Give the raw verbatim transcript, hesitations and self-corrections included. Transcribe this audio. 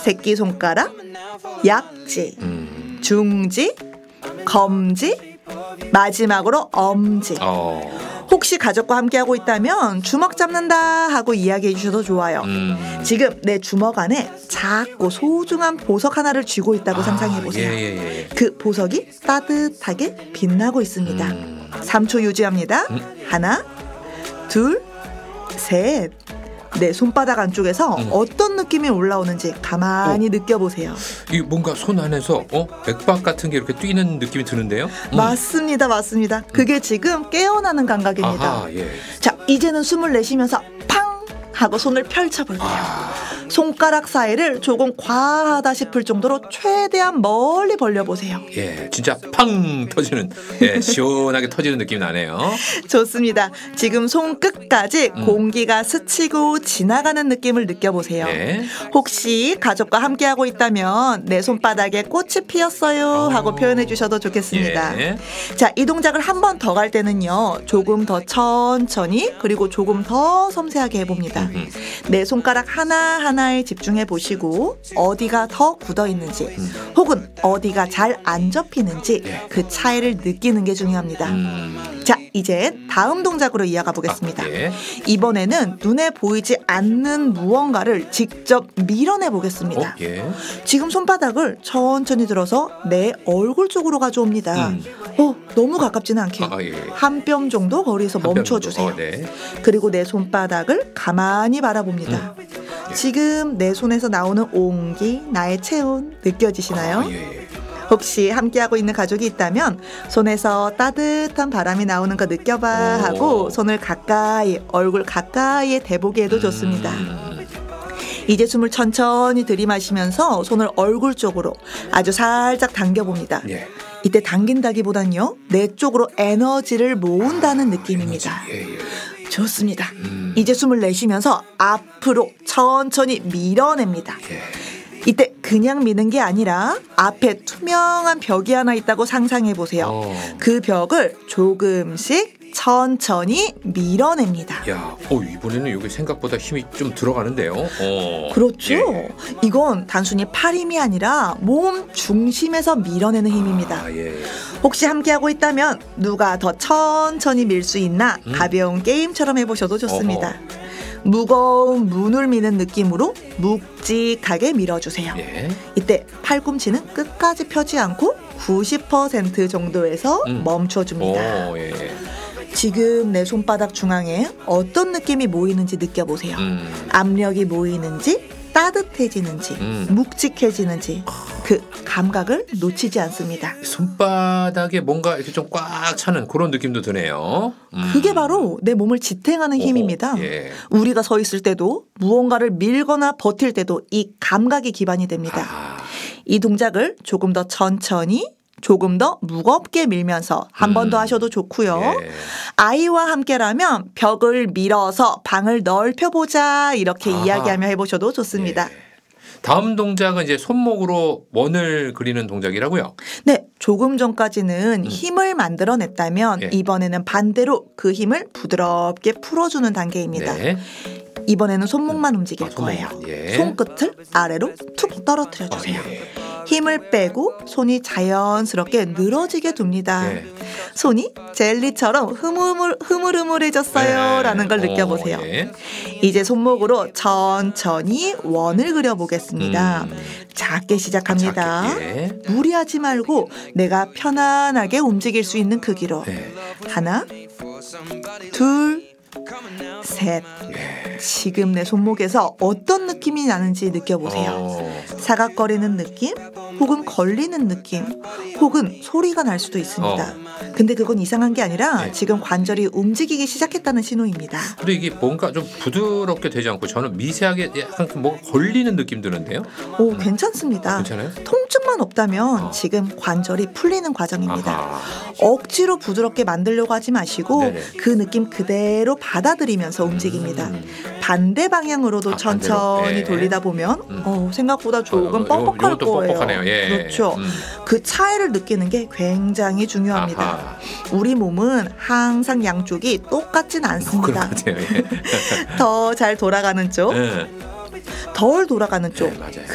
새끼손가락, 약지, 음. 중지, 검지, 마지막으로 엄지. 어. 혹시 가족과 함께하고 있다면 주먹 잡는다 하고 이야기해 주셔도 좋아요. 음. 지금 내 주먹 안에 작고 소중한 보석 하나를 쥐고 있다고 아, 상상해 보세요. 예, 예, 예. 그 보석이 따뜻하게 빛나고 있습니다. 음. 삼 초 유지합니다. 음. 하나, 둘, 셋. 내 손바닥 안쪽에서 음. 어떤 느낌이 올라오는지 가만히 어. 느껴보세요. 이 뭔가 손 안에서 어? 맥박 같은 게 이렇게 뛰는 느낌이 드는데요? 음. 맞습니다, 맞습니다. 그게 지금 깨어나는 감각입니다. 아하, 예. 자, 이제는 숨을 내쉬면서 팡 하고 손을 펼쳐볼게요. 아. 손가락 사이를 조금 과하다 싶을 정도로 최대한 멀리 벌려보세요. 예, 진짜 팡 터지는, 예, 시원하게 터지는 느낌이 나네요. 좋습니다. 지금 손끝까지 음. 공기가 스치고 지나가는 느낌을 느껴보세요. 네. 혹시 가족과 함께하고 있다면 내 손바닥에 꽃이 피었어요 하고 오. 표현해 주셔도 좋겠습니다. 예. 자, 이 동작을 한 번 더 갈 때는요, 조금 더 천천히 그리고 조금 더 섬세하게 해봅니다. 음. 내 손가락 하나하나에 집중해 보시고 어디가 더 굳어 있는지 음. 혹은 어디가 잘 안 접히는지 예. 그 차이를 느끼는 게 중요합니다. 음. 자, 이제 다음 동작으로 이어가 보겠습니다. 아, 예. 이번에는 눈에 보이지 않는 무언가를 직접 밀어내 어, 보겠습니다. 예. 지금 손바닥을 천천히 들어서 내 얼굴 쪽으로 가져옵니다. 음. 어, 너무 가깝지는 않게 아, 예. 한 뼘 정도 거리에서 한 뼘 멈춰주세요. 정도. 어, 네. 그리고 내 손바닥을 가만히 바라봅니다. 음. 지금 내 손에서 나오는 온기, 나의 체온 느껴지시나요? 아, 예, 예. 혹시 함께하고 있는 가족이 있다면 손에서 따뜻한 바람이 나오는 거 느껴봐 오. 하고 손을 가까이, 얼굴 가까이에 대보게 해도 좋습니다. 음. 이제 숨을 천천히 들이마시면서 손을 얼굴 쪽으로 아주 살짝 당겨봅니다. 예. 이때 당긴다기보단요, 내 쪽으로 에너지를 모은다는 느낌입니다. 예, 예. 좋습니다. 음. 이제 숨을 내쉬면서 앞으로 천천히 밀어냅니다. 예. 이때 그냥 미는 게 아니라 앞에 투명한 벽이 하나 있다고 상상해 보세요. 어. 그 벽을 조금씩 천천히 밀어냅니다. 야, 어, 이번에는 여기 생각보다 힘이 좀 들어가는데요. 어. 그렇죠. 예. 이건 단순히 팔 힘이 아니라 몸 중심에서 밀어내는 힘입니다. 아, 예. 혹시 함께하고 있다면 누가 더 천천히 밀 수 있나 음. 가벼운 게임처럼 해보셔도 좋습니다. 무거운 문을 미는 느낌으로 묵직하게 밀어주세요. 예. 이때 팔꿈치는 끝까지 펴지 않고 구십 퍼센트 정도에서 음. 멈춰줍니다. 오, 예. 지금 내 손바닥 중앙에 어떤 느낌이 모이는지 느껴보세요. 음. 압력이 모이는지 따뜻해지는지 음. 묵직해지는지 그 감각을 놓치지 않습니다. 손바닥에 뭔가 이렇게 좀 꽉 차는 그런 느낌도 드네요. 음. 그게 바로 내 몸을 지탱하는 오호, 힘입니다. 예. 우리가 서 있을 때도 무언가를 밀거나 버틸 때도 이 감각이 기반이 됩니다. 아. 이 동작을 조금 더 천천히 조금 더 무겁게 밀면서 한 번 더 음. 하셔도 좋고요. 예. 아이와 함께라면 벽을 밀어서 방을 넓혀보자 이렇게 아하. 이야기하며 해보셔도 좋습니다. 예. 다음 동작은 이제 손목으로 원을 그리는 동작이라고요? 네, 조금 전까지는 음. 힘을 만들어냈다면 예. 이번에는 반대로 그 힘을 부드럽게 풀어주는 단계입니다. 네. 이번에는 손목만 움직일 아, 손목만. 거예요. 예. 손끝을 아래로 툭 떨어뜨려 아, 주세요. 예. 힘을 빼고 손이 자연스럽게 늘어지게 둡니다. 예. 손이 젤리처럼 흐물흐물, 흐물흐물해졌어요 예. 라는 걸 어, 느껴보세요. 예. 이제 손목으로 천천히 원을 그려보겠습니다. 음. 작게 시작합니다. 작게, 무리하지 말고 내가 편안하게 움직일 수 있는 크기로. 예. 하나, 둘, 셋. 예. 지금 내 손목에서 어떤 느낌이 나는지 느껴보세요. 어. 사각거리는 느낌, 혹은 걸리는 느낌, 혹은 소리가 날 수도 있습니다. 근데 그건 이상한 게 아니라 네. 지금 관절이 움직이기 시작했다는 신호입니다. 근데 이게 뭔가 좀 부드럽게 되지 않고 저는 미세하게 약간 뭐가 걸리는 느낌 드는데요? 오, 괜찮습니다. 괜찮아요? 통증만 없다면 어. 지금 관절이 풀리는 과정입니다. 아하. 억지로 부드럽게 만들려고 하지 마시고 네네. 그 느낌 그대로 받아들이면서 움직입니다. 음. 반대 방향으로도 아, 천천히 반대로. 예. 돌리다 보면 음. 어, 생각보다 조금 어, 요- 뻑뻑할 요것도 거예요. 뻑뻑하네요. 예. 그렇죠. 음. 그 차이를 느끼는 게 굉장히 중요합니다. 아하. 우리 몸은 항상 양쪽이 똑같진 그런 것 않습니다. 같아요. 예. 더 잘 돌아가는 쪽, 예. 덜 돌아가는 쪽, 네, 맞아요.